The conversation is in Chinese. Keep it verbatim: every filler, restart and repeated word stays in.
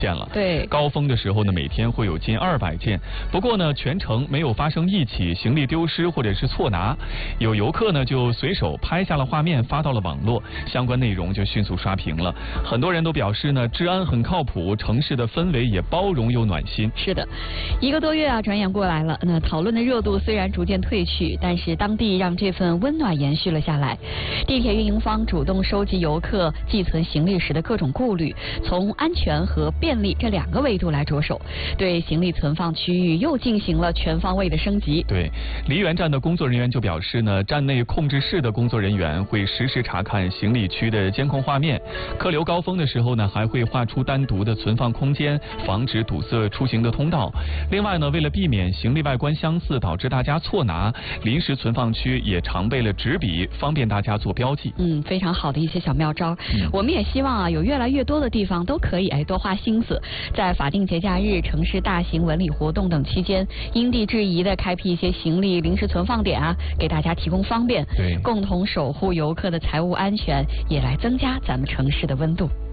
件了。 对， 高峰的时候呢，每天会有近二百件。不过呢，全程没有发生一起行李丢失或者是错拿。有游客呢就随手拍下了画面，发到了网络，相关内容就迅速刷屏了。很多人都表示呢，治安很靠谱，城市的氛围也包容又暖心。 是的，一个多月啊，转眼过来了。那讨论的热度虽然逐渐退去，但是当地让这份温暖延续了下来。地铁运营方主动收集游客寄存行李时的各种顾虑，从安全和便利这两个维度来着手，对行李存放区域又进行了全方位的升级。 对，梨园站的工作人员就表示呢，站内控制室的工作人员会实时查看行李区的监控画面，客流高峰的时候呢，还会划出单独的存放空间，防止堵塞出行的通道。另外呢，为了避免行李外观相似导致大家错拿，临时存放区也常备了纸笔，方便大家做标记。 嗯，非常好的一些小妙招。嗯、我们也希望啊，有越来越多的地方都可以哎多花心思，在法定节假日、城市大型文旅活动等期间，因地制宜的开辟一些行李临时存放点啊，给大家提供方便。 对， 共同守护游客的财务安全，也来增加咱们城市的温度。